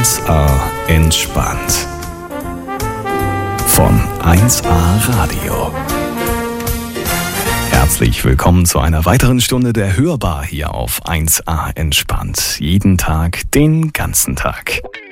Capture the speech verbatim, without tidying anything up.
eins a entspannt. Von eins a Radio. Herzlich willkommen zu einer weiteren Stunde der Hörbar hier auf eins a entspannt. Jeden Tag, den ganzen Tag.